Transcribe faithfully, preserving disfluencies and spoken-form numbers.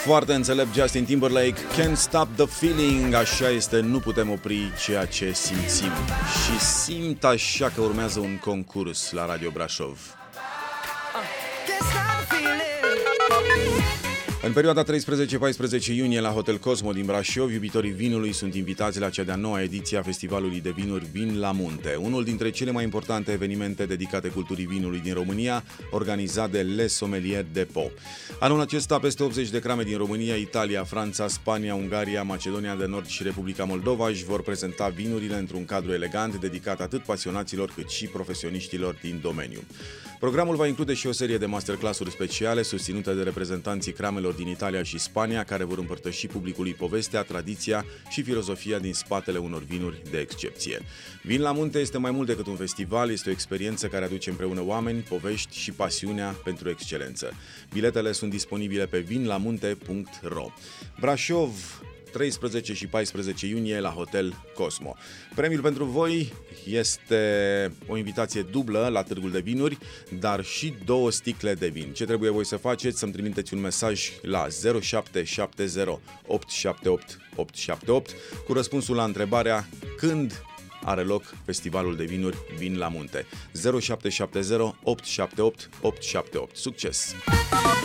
Foarte înțelept Justin Timberlake, Can't Stop the Feeling, așa este, nu putem opri ceea ce simțim. Și simt așa că urmează un concurs la Radio Brașov. În perioada treisprezece paisprezece iunie la Hotel Cosmo din Brașov, iubitorii vinului sunt invitați la cea de-a noua ediție a Festivalului de Vinuri Vin la Munte, unul dintre cele mai importante evenimente dedicate culturii vinului din România, organizat de Les Sommeliers Depot. Anul acesta, peste optzeci de crame din România, Italia, Franța, Spania, Ungaria, Macedonia de Nord și Republica Moldova își vor prezenta vinurile într-un cadru elegant dedicat atât pasionaților cât și profesioniștilor din domeniu. Programul va include și o serie de masterclass-uri speciale susținute de reprezentanții cramelor din Italia și Spania, care vor împărtăși publicului povestea, tradiția și filozofia din spatele unor vinuri de excepție. Vin la Munte este mai mult decât un festival, este o experiență care aduce împreună oameni, povești și pasiunea pentru excelență. Biletele sunt disponibile pe vinlamunte punct ro. Brașov, treisprezece și paisprezece iunie la Hotel Cosmo. Premiul pentru voi este o invitație dublă la Târgul de Vinuri, dar și două sticle de vin. Ce trebuie voi să faceți? Să-mi trimiteți un mesaj la zero șapte șapte zero opt șapte opt opt șapte opt cu răspunsul la întrebarea când are loc Festivalul de Vinuri Vin la Munte. zero șapte șapte zero opt șapte opt opt șapte opt. Succes!